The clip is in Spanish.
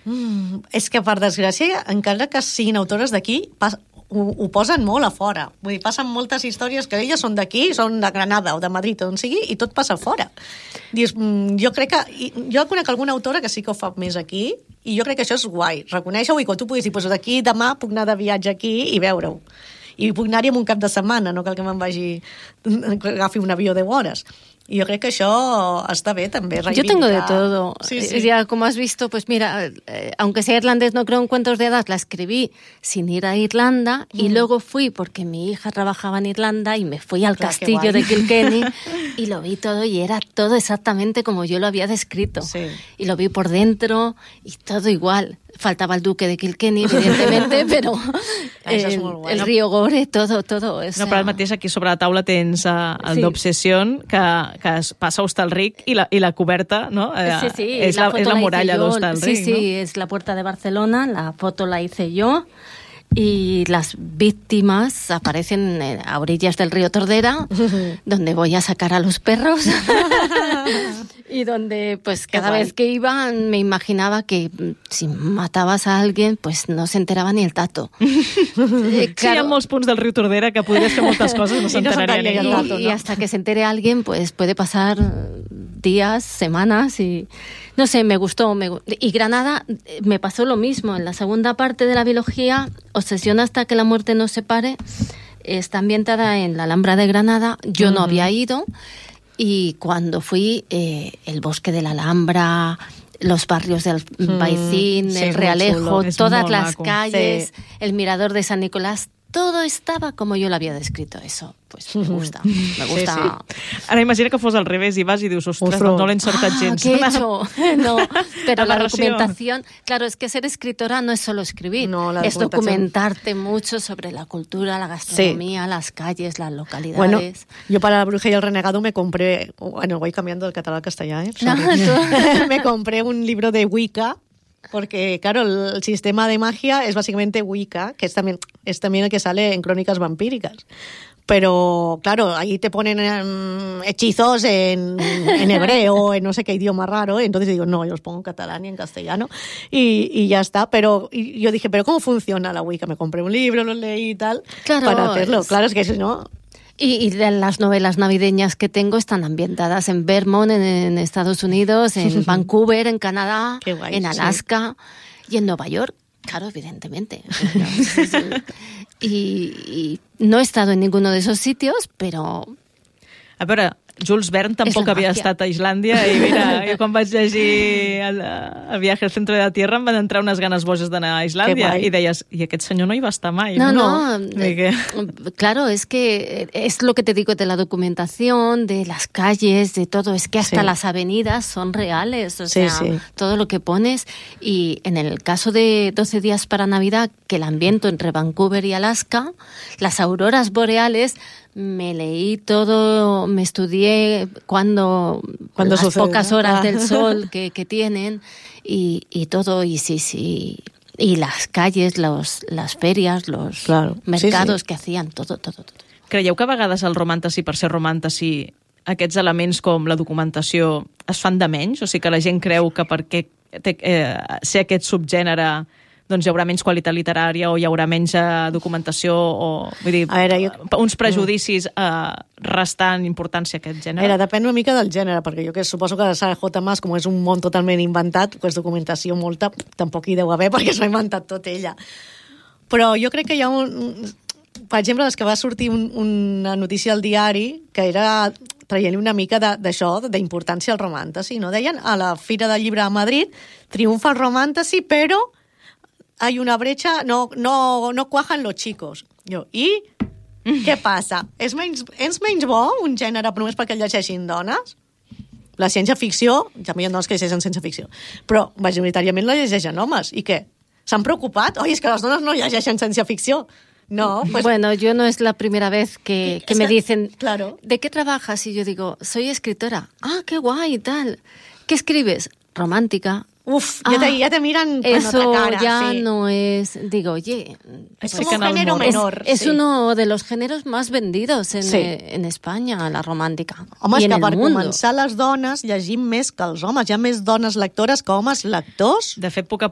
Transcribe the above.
És que, per desgràcia, encara que siguin autores d'aquí, ho posen molt a fora. Vull dir, passen moltes històries que elles són d'aquí, són de Granada o de Madrid, on sigui, i tot passa a fora. Dius, jo crec que... Jo conec alguna autora que sí que ho fa més aquí, i jo crec que això és guai. Reconèixer-ho, i quan tu puguis dir, doncs d'aquí demà puc anar de viatge aquí i veure-ho. I puc anar-hi en un cap de setmana, no cal que me'n vagi... agafi un avió 10 hores. Y yo creo que eso está bien también. Yo tengo de todo. Sí, sí. Ya, como has visto, pues mira, aunque sea irlandés, no creo en cuentos de hadas, la escribí sin ir a Irlanda y luego fui porque mi hija trabajaba en Irlanda y me fui al castillo de Kilkenny y lo vi todo y era todo exactamente como yo lo había descrito. Sí. Y lo vi por dentro y todo igual. Faltaba el duque de Kilkenny, evidentemente, però el río Gore, todo. No, però el mateix aquí sobre la taula tens el d'Obsessió, que es passa a Hostalric i la coberta, no? Sí, és la muralla d'Hostalric, sí, ¿no? Sí, es la puerta de Barcelona, la foto la hice yo. Y las víctimas aparecen a orillas del río Tordera, donde voy a sacar a los perros. Y donde, pues, cada vez que iba me imaginaba que si matabas a alguien, pues no se enteraba ni el tato. Claro. Sí, hi ha molts punts del riu Tordera que podries fer moltes coses i no s'enteraria ni el tato, ¿no? Y hasta que se entere alguien, pues puede pasar días, semanas y... No sé, me gustó. Y Granada me pasó lo mismo. En la segunda parte de la biología, Obsesión hasta que la muerte nos separe, está ambientada en la Alhambra de Granada. Yo no había ido y cuando fui, el bosque de la Alhambra, los barrios del Baicín, sí, el Realejo, todas las maco. calles, el mirador de San Nicolás, todo estaba como yo lo había descrito. Eso, pues me gusta. Sí. Ara imagina que fos al revés i vas i dius, ostres, no l'he encertat gens. ¿Qué he hecho? No, pero la Aberración. documentación, claro, es que ser escritora no es solo escribir, No, la es documentación. documentarte mucho sobre la cultura, la gastronomía, las calles, las localidades. Bueno, yo para La Bruja y el Renegado me compré, bueno, voy cambiando del catalán al castellano, No, me compré un libro de Wicca, porque, claro, el sistema de magia es básicamente Wicca, que es también el que sale en Crónicas Vampíricas. Pero, claro, ahí te ponen hechizos en hebreo, en no sé qué idioma raro, y entonces digo, no, yo los pongo en catalán y en castellano, y ya está. Pero y yo dije, ¿pero cómo funciona la Wicca? Me compré un libro, lo leí y tal, Claro, para hacerlo. Claro, es que si no... Y las novelas navideñas que tengo están ambientadas en Vermont, en Estados Unidos, en Vancouver, en Canadá, Qué guay, en Alaska y en Nueva York. Claro, evidentemente. Y no he estado en ninguno de esos sitios, pero... A veure, Jules Verne tampoc havia estat a Islàndia i mira, jo quan vaig llegir el viaje al centre de la Tierra em van entrar unes ganes boges d'anar a Islàndia i deies, i aquest senyor no hi va estar mai. No. Claro, es que es lo que te digo de la documentación, de las calles, de todo, es que hasta las avenidas son reales, o sea, todo lo que pones. Y en el caso de 12 días para Navidad, que el ambiente entre Vancouver y Alaska, las auroras boreales, me leí todo, me estudié cuando las sucede, pocas horas del sol que tienen y todo, y sí. Y las calles, las ferias, los mercados que hacían, todo. Creieu que a vegades el romàntici, per ser romàntici, aquests elements com la documentació es fan de menys? O sigui que la gent creu que perquè ser aquest subgènere doncs hi haurà menys qualitat literària o hi haurà menys documentació o, vull dir, uns prejudicis restant importància a aquest gènere? Depèn una mica del gènere, perquè jo que suposo que Sarah J. Maas, com és un món totalment inventat, pues documentació molta tampoc hi deu haver perquè s'ha inventat tot ella. Però jo crec que hi ha per exemple, des que va sortir una notícia al diari que era traient-li una mica d'això, d'importància al romàntici, no? Deien, a la Fira del Llibre a Madrid triomfa el romàntici, però hay una brecha, no cuajan los chicos. I què passa? És menys bo un gènere només perquè el llegeixin dones? La ciència-ficció, ja hi ha dones que llegeixen ciència-ficció, però majoritàriament la llegeixen homes. I què? ¿S'han preocupat? Oi, és que les dones no llegeixen ciència-ficció. No, pues... Bueno, yo no es la primera vez que me dicen, claro, ¿de qué trabajas? Y yo digo, soy escritora. Ah, qué guay y tal. ¿Qué escribes? Romántica. Uf, ya te miran con eso otra cara. Ya no es... Digo, oye... Es como un género menor. Es uno de los géneros más vendidos en España, la romàntica. Home, I és que en per el mundo. començar les dones llegim més que els homes. Hi ha més dones lectores que homes lectors. De fet, puc